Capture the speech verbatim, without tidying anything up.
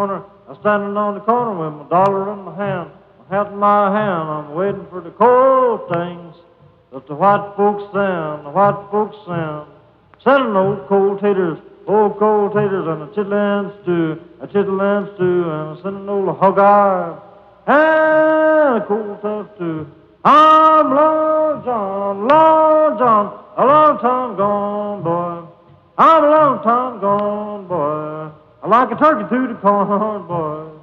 corner, I'm standing on the corner with my dollar in my hand, my hat in my hand. I'm waiting for the cold things that the white folks send, the white folks send. Sending old cold taters, old cold taters, and a chitlin stew, a chitlin stew, and sending old hog eye, and a cold tough stew. I'm Lord John, Lord John, a long time gone, boy. I'm a long time gone, boy. I like a turkey through the corn, boy.